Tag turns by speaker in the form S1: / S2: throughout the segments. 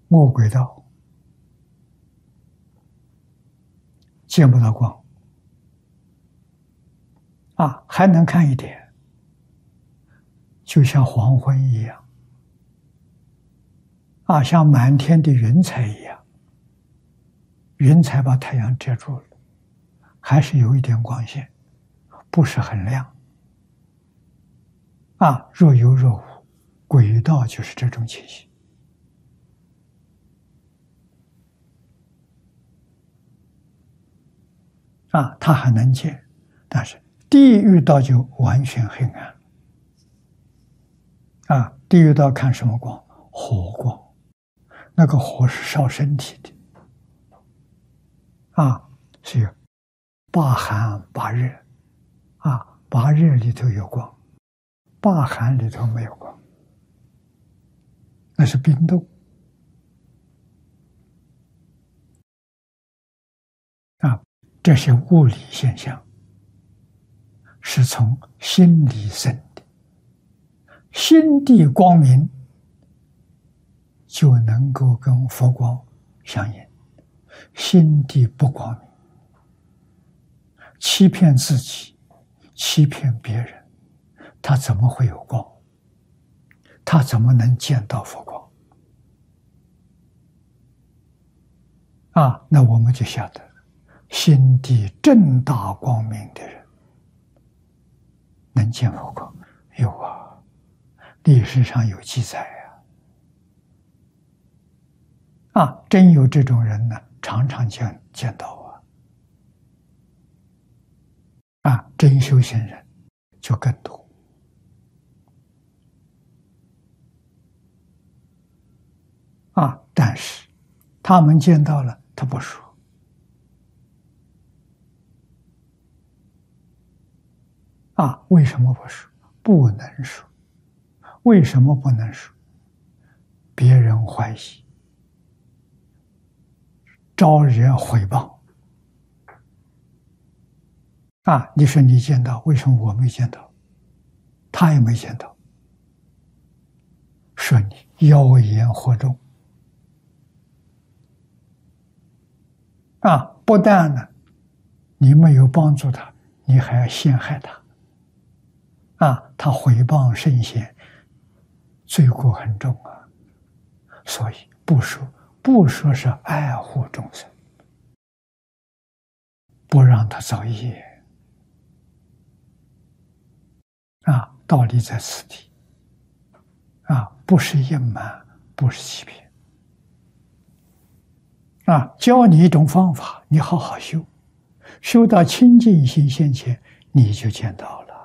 S1: 恶鬼道，见不到光啊，还能看一点，就像黄昏一样啊，像满天的云彩一样，云彩把太阳遮住了，还是有一点光线，不是很亮啊，若有若无。鬼道就是这种情形啊，他还能见，但是地狱道就完全黑暗啊！地狱道看什么光？火光，那个火是烧身体的啊，是八寒八热啊，八热里头有光，八寒里头没有光，那是冰冻啊。这些物理现象是从心里生的，心地光明就能够跟佛光相应，心地不光明，欺骗自己，欺骗别人，他怎么会有光？他怎么能见到佛光？啊，那我们就晓得，心地正大光明的人能见佛光。有啊，历史上有记载啊，真有这种人呢，常常见到啊，真修行人就更多啊，但是他们见到了，他不说啊，为什么不说？不能说。为什么不能说？别人怀疑，招人诽谤啊！你说你见到，为什么我没见到？他也没见到，说你妖言惑众啊！不但呢，你没有帮助他，你还要陷害他啊！他诽谤圣贤，罪过很重啊！所以不说是爱护众生，不让他造业啊！道理在此地啊，不是隐瞒，不是欺骗啊！教你一种方法，你好好修，修到清净心现前，你就见到了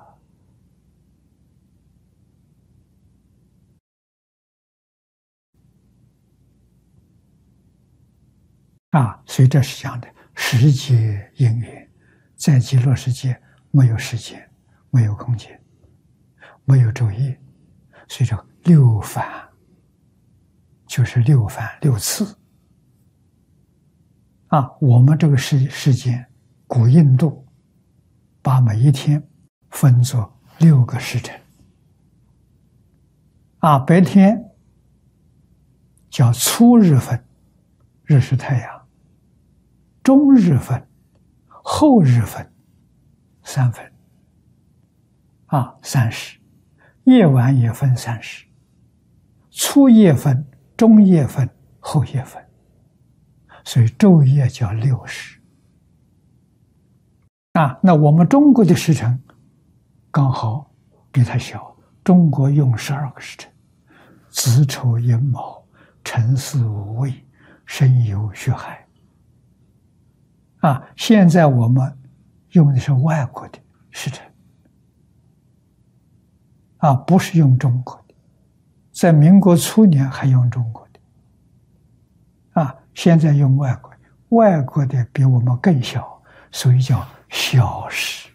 S1: 啊！所以这是讲的世界因缘，在极乐世界没有时间，没有空间，没有昼夜，所以说六凡就是六凡六次啊。我们这个世间，古印度把每一天分作6个时辰啊，白天叫初日分，日是太阳；中日分，后日分，3分啊，30。夜晚也分30，初夜分、中夜分、后夜分，所以昼夜叫60啊。那我们中国的时辰刚好比它小，中国用12个时辰：子丑寅卯辰巳午未申酉戌亥啊。现在我们用的是外国的时辰啊，不是用中国的。在民国初年还用中国的啊，现在用外国的，外国的比我们更小，所以叫小时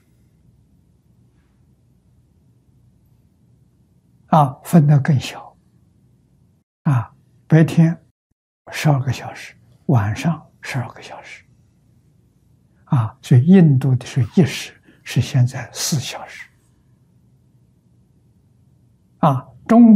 S1: 啊，分得更小啊，白天12个小时，晚上12个小时啊，所以印度的是1时，是现在4小时啊，中